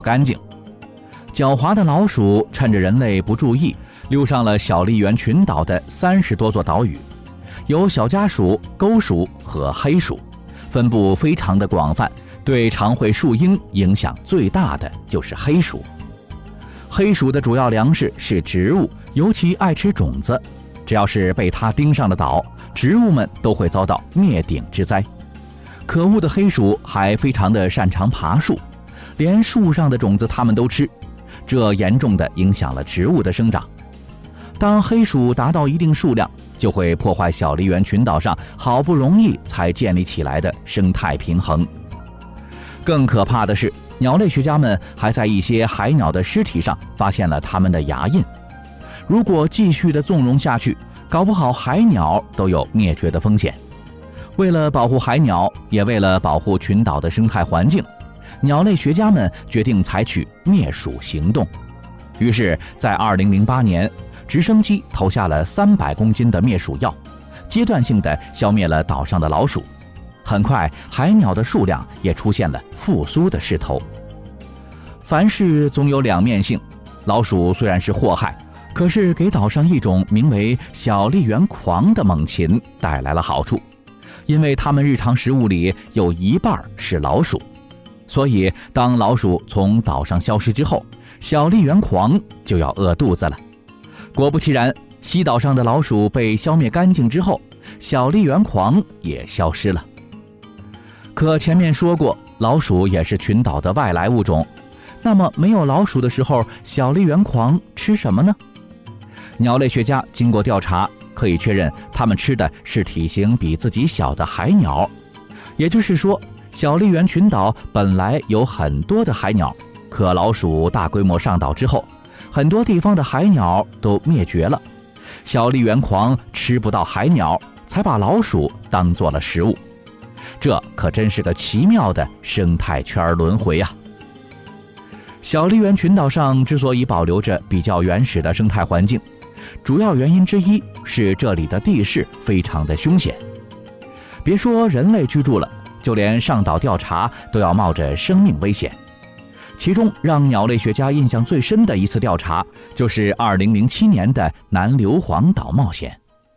干净。狡猾的老鼠趁着人类不注意，溜上了小笠原群岛的30多座岛屿，有小家鼠、沟鼠和黑鼠，分布非常的广泛。对长喙树鹰影响最大的就是黑鼠。黑鼠的主要粮食是植物，尤其爱吃种子。只要是被它盯上的岛，植物们都会遭到灭顶之灾。可恶的黑鼠还非常的擅长爬树，连树上的种子它们都吃，这严重的影响了植物的生长。当黑鼠达到一定数量，就会破坏小笠原群岛上好不容易才建立起来的生态平衡。更可怕的是，鸟类学家们还在一些海鸟的尸体上发现了它们的牙印。如果继续的纵容下去，搞不好海鸟都有灭绝的风险。为了保护海鸟，也为了保护群岛的生态环境，鸟类学家们决定采取灭鼠行动。于是，在2008年，直升机投下了300公斤的灭鼠药，阶段性地消灭了岛上的老鼠。很快，海鸟的数量也出现了复苏的势头。凡事总有两面性，老鼠虽然是祸害，可是给岛上一种名为小笠原狂的猛禽带来了好处，因为它们日常食物里有一半是老鼠，所以当老鼠从岛上消失之后，小笠原狂就要饿肚子了。果不其然，西岛上的老鼠被消灭干净之后，小笠原狂也消失了。可前面说过，老鼠也是群岛的外来物种，那么没有老鼠的时候，小笠原狂吃什么呢？鸟类学家经过调查，可以确认它们吃的是体型比自己小的海鸟。也就是说，小笠原群岛本来有很多的海鸟，可老鼠大规模上岛之后，很多地方的海鸟都灭绝了。小笠原狂吃不到海鸟，才把老鼠当做了食物。这可真是个奇妙的生态圈轮回啊！小笠原群岛上之所以保留着比较原始的生态环境，主要原因之一是这里的地势非常的凶险。别说人类居住了，就连上岛调查都要冒着生命危险。其中让鸟类学家印象最深的一次调查，就是2007年的南硫磺岛冒险。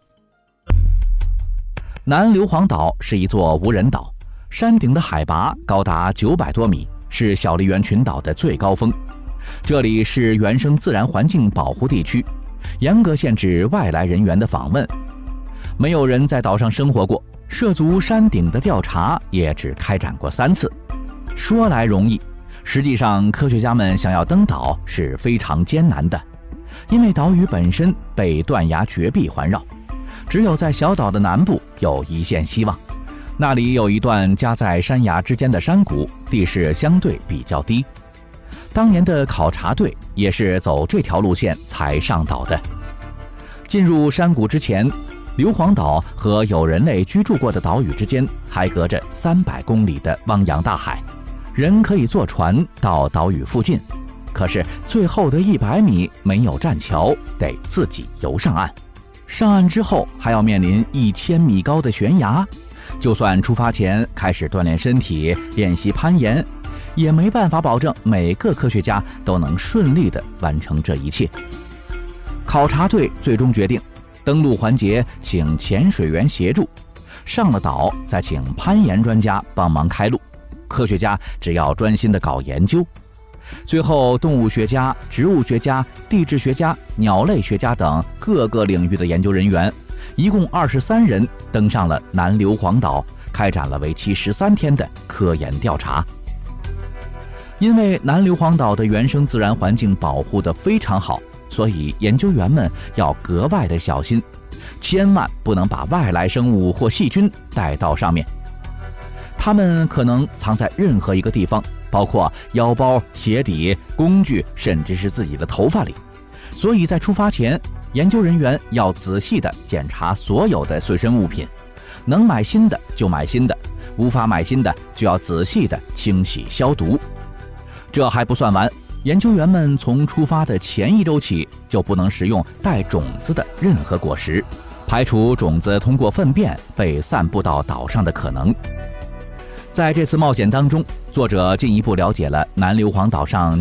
南硫磺岛是一座无人岛，山顶的海拔高达900多米，是小笠原群岛的最高峰。这里是原生自然环境保护地区，严格限制外来人员的访问。没有人在岛上生活过，涉足山顶的调查也只开展过3次。说来容易，实际上科学家们想要登岛是非常艰难的，因为岛屿本身被断崖绝壁环绕，只有在小岛的南部有一线希望，那里有一段夹在山崖之间的山谷，地势相对比较低。当年的考察队也是走这条路线才上岛的。进入山谷之前，硫磺岛和有人类居住过的岛屿之间还隔着300公里的汪洋大海，人可以坐船到岛屿附近，可是最后的100米没有栈桥，得自己游上岸。上岸之后还要面临1000米高的悬崖，就算出发前开始锻炼身体，练习攀岩，也没办法保证每个科学家都能顺利地完成这一切。考察队最终决定，登陆环节请潜水员协助，上了岛再请攀岩专家帮忙开路，科学家只要专心地搞研究。最后，动物学家、植物学家、地质学家、鸟类学家等各个领域的研究人员，一共23人登上了南硫磺岛，开展了为期13天的科研调查。因为南硫磺岛的原生自然环境保护得非常好，所以研究员们要格外的小心，千万不能把外来生物或细菌带到上面。它们可能藏在任何一个地方，包括腰包、鞋底、工具，甚至是自己的头发里。所以在出发前，研究人员要仔细地检查所有的随身物品，能买新的就买新的，无法买新的就要仔细地清洗消毒。这还不算完，研究员们从出发的前1周起就不能食用带种子的任何果实，排除种子通过粪便被散布到岛上的可能。在这次冒险当中，作者进一步了解了南硫磺岛上